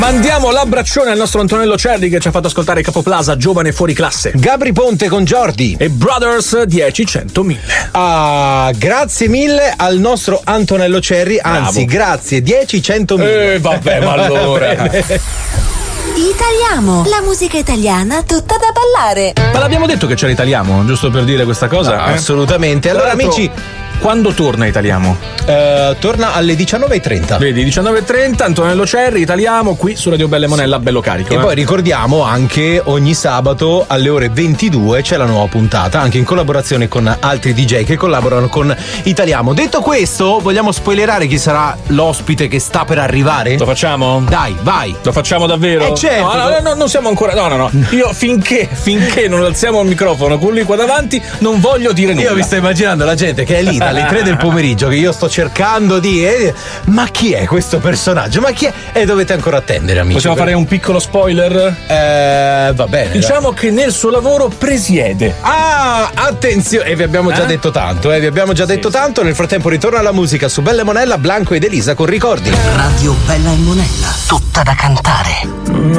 Mandiamo l'abbraccione al nostro Antonello Cerri che ci ha fatto ascoltare Capoplaza, giovane fuori classe. Gabri Ponte con Jordi e Brothers 10 100 1000. Grazie mille al nostro Antonello Cerri, anzi grazie 10 100 1000. Vabbè, ma allora Italiamo, la musica italiana tutta da ballare. Ma l'abbiamo detto che c'era Italiamo, giusto per dire questa cosa? No, assolutamente. Allora amici, quando torna Italiamo? Torna alle 19:30. Vedi, 19:30, Antonello Cerri, Italiamo, qui su Radio Belle Monella, bello carico. E poi ricordiamo anche ogni sabato alle ore 22 c'è la nuova puntata, anche in collaborazione con altri DJ che collaborano con Italiamo. Detto questo, vogliamo spoilerare chi sarà l'ospite che sta per arrivare? Lo facciamo? Dai, vai. Lo facciamo davvero? Certo. No, non siamo ancora. No. Io finché non alziamo il microfono con lui qua davanti, non voglio dire nulla. Io mi sto immaginando la gente che è lì dalle 3 del pomeriggio che io sto cercando di ma chi è questo personaggio? Ma chi è? E dovete ancora attendere, amici. Possiamo fare un piccolo spoiler? Va bene. Diciamo che nel suo lavoro presiede. Attenzione, e vi abbiamo già detto tanto, vi abbiamo già detto tanto. Nel frattempo ritorna la musica su Bella e Monella, Blanco ed Elisa con Ricordi. Radio Bella e Monella, tutta da cantare.